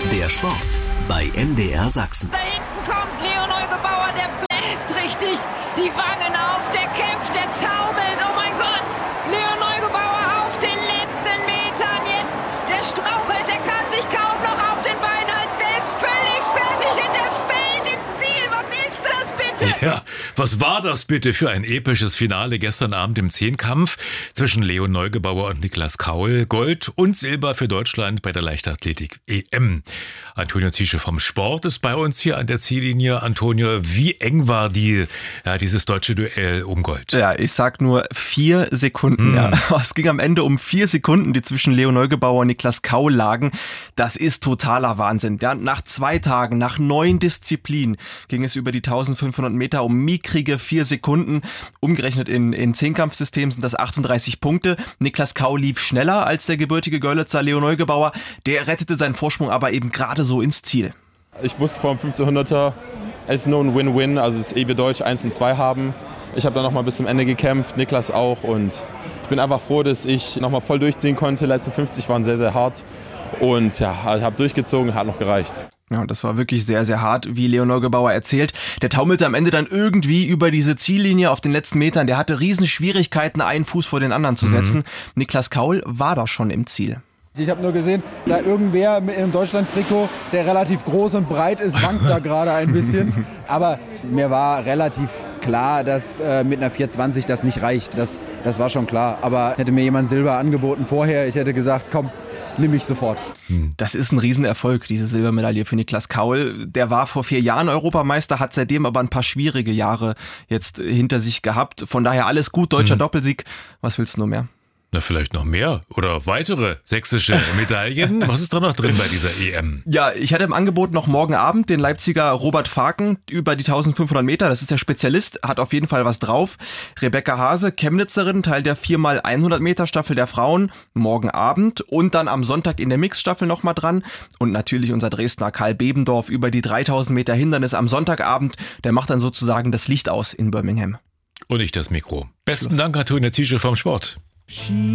Der Sport bei MDR Sachsen. Da hinten kommt Leo Neugebauer, der bläst richtig die Wangen auf, der kämpft, der taumelt, oh mein Gott! Leo Neugebauer auf den letzten Metern jetzt, der strauchelt, der kann sich kaum noch auf den Beinen halten, der ist völlig fertig und der fällt im Ziel. Was ist das bitte? Ja, was war das bitte für ein episches Finale gestern Abend im Zehnkampf zwischen Leo Neugebauer und Niklas Kaul? Gold und Silber für Deutschland bei der Leichtathletik-EM. Antonio Ziesche vom Sport ist bei uns hier an der Ziellinie. Antonio, wie eng war dieses deutsche Duell um Gold? Ja, ich sag nur 4 Sekunden. Ja. Es ging am Ende um 4 Sekunden, die zwischen Leo Neugebauer und Niklas Kaul lagen. Das ist totaler Wahnsinn. Ja, nach 2 Tagen, nach 9 Disziplinen ging es über die 1500 Meter um mickrige 4 Sekunden. Umgerechnet in Zehnkampfsystem sind das 38 Punkte. Niklas Kaul lief schneller als der gebürtige Görlitzer Leo Neugebauer. Der rettete seinen Vorsprung aber eben gerade so ins Ziel. Ich wusste vor dem 1500er, es ist nur ein Win-Win, also es ist wir Deutsch 1 und 2 haben. Ich habe dann noch mal bis zum Ende gekämpft, Niklas auch, und ich bin einfach froh, dass ich noch mal voll durchziehen konnte. Die letzten 50 waren sehr, sehr hart und ja, habe durchgezogen, hat noch gereicht. Ja, das war wirklich sehr, sehr hart, wie Leo Neugebauer erzählt. Der taumelte am Ende dann irgendwie über diese Ziellinie auf den letzten Metern. Der hatte riesen Schwierigkeiten, einen Fuß vor den anderen zu setzen. Niklas Kaul war da schon im Ziel. Ich habe nur gesehen, da irgendwer mit einem Deutschland-Trikot, der relativ groß und breit ist, wankt da gerade ein bisschen. Aber mir war relativ klar, dass mit einer 4,20 das nicht reicht. Das war schon klar. Aber hätte mir jemand Silber angeboten vorher, ich hätte gesagt, komm, nimm ich sofort. Das ist ein Riesenerfolg, diese Silbermedaille für Niklas Kaul. Der war vor 4 Jahren Europameister, hat seitdem aber ein paar schwierige Jahre jetzt hinter sich gehabt. Von daher alles gut, deutscher Doppelsieg. Was willst du nur mehr? Na, vielleicht noch mehr oder weitere sächsische Medaillen. Was ist da noch drin bei dieser EM? Ja, ich hatte im Angebot noch morgen Abend den Leipziger Robert Faken über die 1500 Meter. Das ist der Spezialist, hat auf jeden Fall was drauf. Rebecca Hase, Chemnitzerin, Teil der 4x100 Meter Staffel der Frauen, morgen Abend. Und dann am Sonntag in der Mixstaffel nochmal dran. Und natürlich unser Dresdner Karl Bebendorf über die 3000 Meter Hindernis am Sonntagabend. Der macht dann sozusagen das Licht aus in Birmingham. Und nicht das Mikro. Besten Dank, Antonio Ziesche vom Sport.